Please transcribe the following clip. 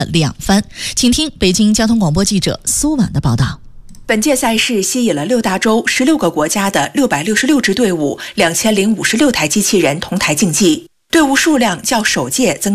2番。请听北京交通广播记者苏婉的报道。 本届赛事吸引了6大洲16个国家的666支队伍，2056台机器人同台竞技，队伍数量较首届增